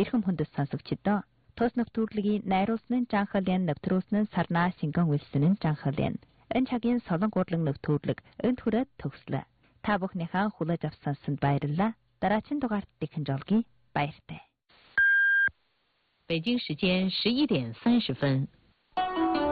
эрхэм хүндэс сонсогчдоо тус нэвтрүүлгийн найруулсан нь Жанхалын нэвтрүүлсэн нь Сарнаа Шингэн үлсэн нь Жанхалын энэ цагийн солон гурлан нэвтрүүлэг энд хүрээд төгслөө. Та бүхнийхээ хүлээж авсан сонсонд баярлалаа. Дараагийн дугаарт дэхэн жолгийн баяртай. 北京时间11:30。